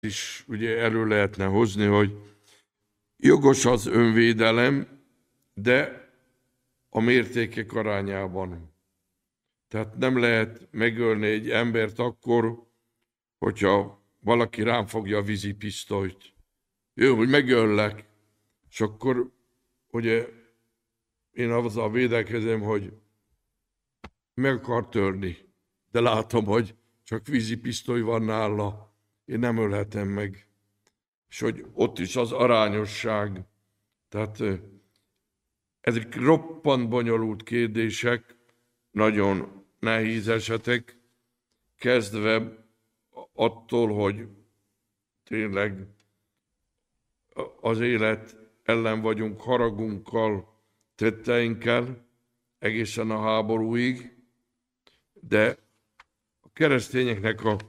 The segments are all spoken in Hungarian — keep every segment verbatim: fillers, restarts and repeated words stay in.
is ugye elő lehetne hozni, hogy jogos az önvédelem, de a mértékek arányában. Tehát nem lehet megölni egy embert akkor, hogyha valaki rám fogja a vízipisztolyt. Jó, hogy megöllek, és akkor ugye én azzal védekezem, hogy meg akar törni, de látom, hogy csak vízipisztoly van nála, én nem ölhetem meg. És hogy ott is az arányosság. Tehát ezek roppant bonyolult kérdések, nagyon nehéz esetek, kezdve attól, hogy tényleg az élet ellen vagyunk haragunkkal, tetteinkkel, egészen a háborúig, de a keresztényeknek a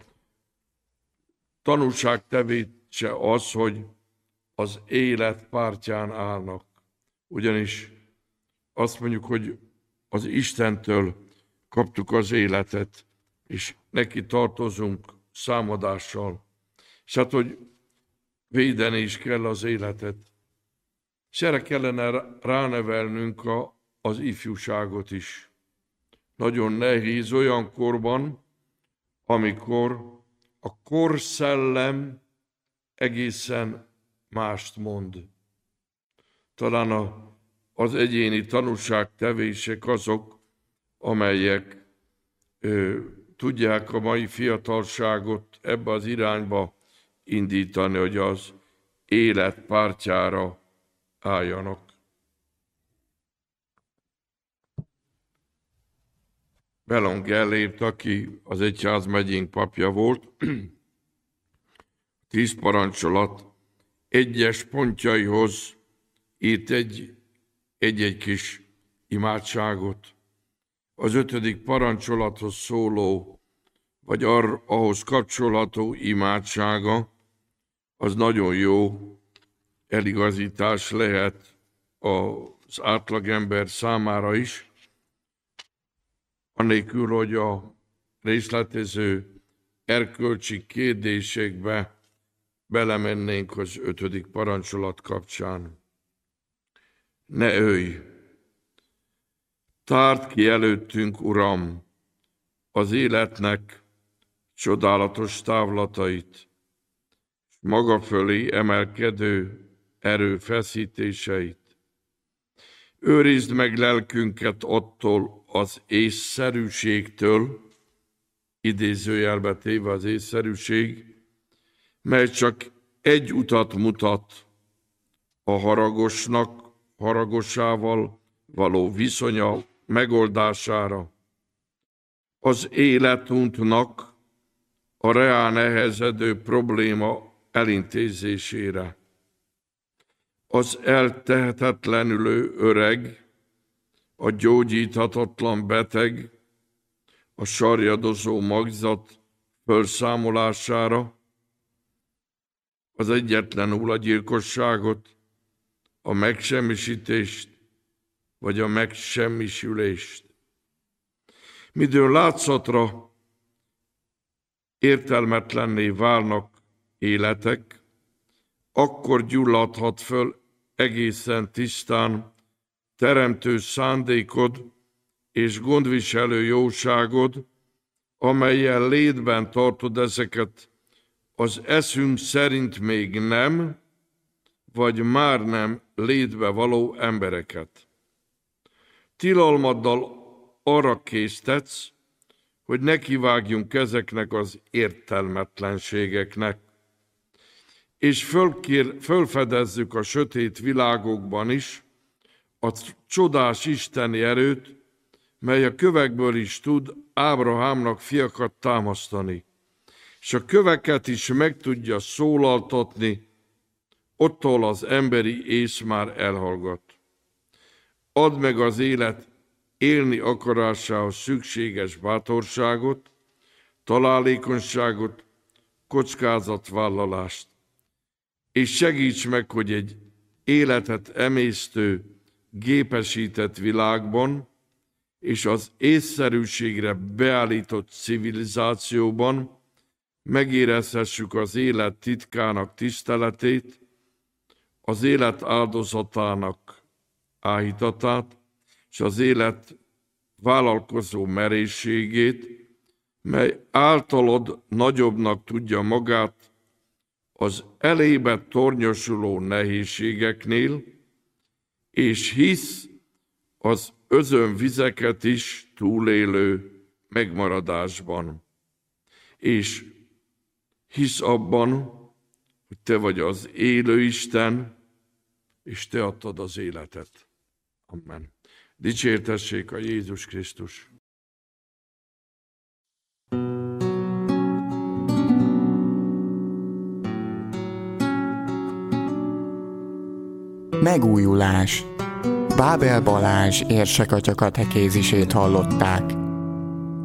tanúságtevése az, hogy az élet pártján állnak. Ugyanis azt mondjuk, hogy az Istentől kaptuk az életet, és neki tartozunk számadással. És hát, hogy védeni is kell az életet. És erre kellene ránevelnünk a, az ifjúságot is. Nagyon nehéz olyan korban, amikor a korszellem egészen mást mond. Talán a, az egyéni tanúságtevések azok, amelyek ö, tudják a mai fiatalságot ebbe az irányba indítani, hogy az élet pártjára álljanak. Bellon Gellért, aki az egyházmegyénk papja volt, tíz parancsolat egyes pontjaihoz írt egy, egy-egy kis imádságot. Az ötödik parancsolathoz szóló, vagy ar, ahhoz kapcsolható imádsága, az nagyon jó eligazítás lehet az átlagember számára is, anélkül, hogy a részletező erkölcsi kérdésekbe belemennénk az ötödik parancsolat kapcsán. Ne ölj! Tárd ki előttünk, Uram, az életnek csodálatos távlatait, és maga fölé emelkedő erőfeszítéseit. Őrizd meg lelkünket attól az észszerűségtől, idézőjelbe téve az észszerűség, mely csak egy utat mutat a haragosnak, haragosával való viszonya megoldására. Az életunknak a reá nehezedő probléma elintézésére. Az eltehetetlenülő öreg, a gyógyíthatatlan beteg, a sarjadozó magzat felszámolására, az egyetlenül a gyilkosságot, a megsemmisítést, vagy a megsemmisülést. Midőn látszatra értelmetlenné válnak életek, akkor gyulladhat föl egészen tisztán teremtő szándékod és gondviselő jóságod, amellyel létben tartod ezeket az eszünk szerint még nem, vagy már nem létbe való embereket. Tilalmaddal arra késztetsz, hogy nekivágjunk ezeknek az értelmetlenségeknek, és fölkér, fölfedezzük a sötét világokban is a csodás isteni erőt, mely a kövekből is tud Ábrahámnak fiakat támasztani, és a köveket is meg tudja szólaltatni, ottól az emberi ész már elhallgat. Add meg az élet élni akarásához szükséges bátorságot, találékonyságot, kockázatvállalást, és segíts meg, hogy egy életet emésztő, gépesített világban és az észszerűségre beállított civilizációban megérezhessük az élet titkának tiszteletét, az élet áldozatának áhítatát, és az élet vállalkozó merészségét, mely általad nagyobbnak tudja magát az elébe tornyosuló nehézségeknél, és hisz az özönvizeket is túlélő megmaradásban. És hisz abban, hogy te vagy az élő Isten, és te adtad az életet. Amen. Dicsértessék a Jézus Krisztus! Megújulás. Bábel Balázs érsekatya katekézisét hallották.